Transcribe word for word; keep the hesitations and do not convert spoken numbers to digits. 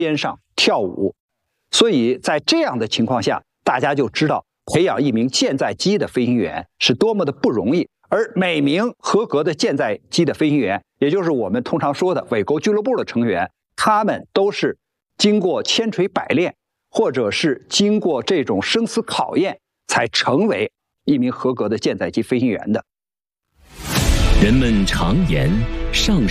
边上跳舞。所以在这样的情况下，大家就知道培养一名舰载机的飞行员是多么的不容易。而每名合格的舰载机的飞行员，也就是我们通常说的尾钩俱乐部的成员，他们都是经过千锤百炼，或者是经过这种生死考验，才成为一名合格的舰载机飞行员的。 人们常言，上